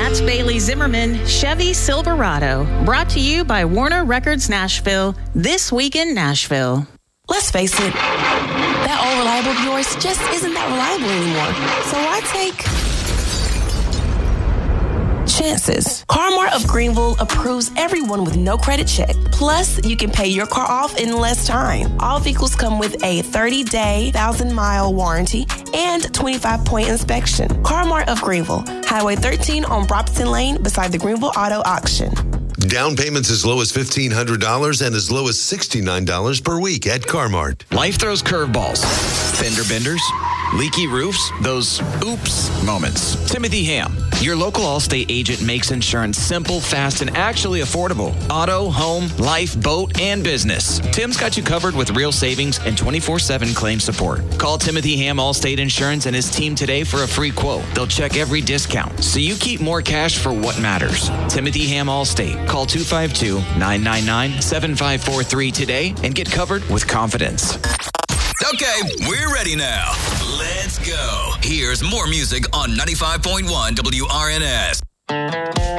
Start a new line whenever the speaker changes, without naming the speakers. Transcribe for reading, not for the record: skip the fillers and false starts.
That's Bailey Zimmerman, Chevy Silverado. Brought to you by Warner Records Nashville. This week in Nashville.
Let's face it, that old reliable of yours just isn't that reliable anymore. So why take chances? Car-Mart of Greenville approves everyone with no credit check. Plus, you can pay your car off in less time. All vehicles come with a 30-day, 1,000-mile warranty and 25-point inspection. Car-Mart of Greenville, Highway 13 on Brompton Lane beside the Greenville Auto Auction.
Down payments as low as $1,500 and as low as $69 per week at Car-Mart.
Life throws curveballs, fender benders, leaky roofs, those oops moments. Timothy Ham, your local Allstate agent, makes insurance simple, fast, and actually affordable. Auto, home, life, boat, and business. Tim's got you covered with real savings and 24/7 claim support. Call Timothy Ham Allstate Insurance and his team today for a free quote. They'll check every discount, so you keep more cash for what matters. Timothy Ham Allstate. Call 252-999-7543 today and get covered with confidence.
Okay, we're ready now. Let's go. Here's more music on 95.1 WRNS.